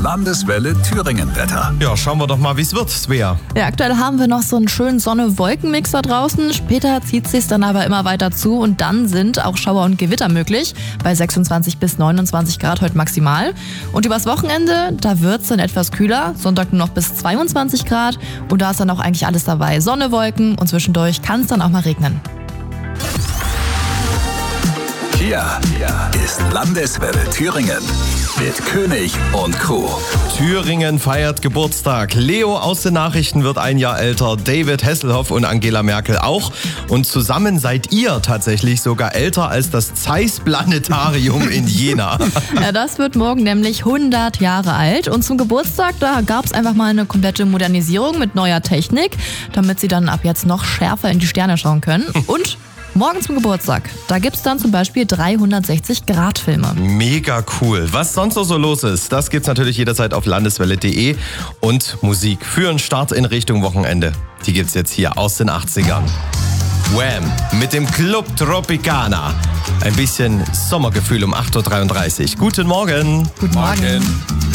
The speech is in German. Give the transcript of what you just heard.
Landeswelle Thüringen-Wetter. Ja, schauen wir doch mal, wie es wird, Svea. Ja, aktuell haben wir noch so einen schönen Sonne-Wolken-Mix da draußen. Später zieht es sich dann aber immer weiter zu und dann sind auch Schauer und Gewitter möglich. Bei 26 bis 29 Grad heute maximal. Und übers Wochenende, da wird es dann etwas kühler. Sonntag nur noch bis 22 Grad. Und da ist dann auch eigentlich alles dabei. Sonne, Wolken und zwischendurch kann es dann auch mal regnen. Hier ist Landeswelle Thüringen mit König und Crew. Thüringen feiert Geburtstag. Leo aus den Nachrichten wird ein Jahr älter, David Hasselhoff und Angela Merkel auch. Und zusammen seid ihr tatsächlich sogar älter als das Zeiss-Planetarium in Jena. Ja, das wird morgen nämlich 100 Jahre alt. Und zum Geburtstag, da gab es einfach mal eine komplette Modernisierung mit neuer Technik, damit sie dann ab jetzt noch schärfer in die Sterne schauen können. Und morgen zum Geburtstag, da gibt's dann zum Beispiel 360-Grad-Filme. Mega cool. Was sonst noch so los ist, das gibt's natürlich jederzeit auf landeswelle.de. Und Musik für einen Start in Richtung Wochenende, die gibt's jetzt hier aus den 80ern. Wham! Mit dem Club Tropicana. Ein bisschen Sommergefühl um 8.33 Uhr. Guten Morgen. Guten Morgen.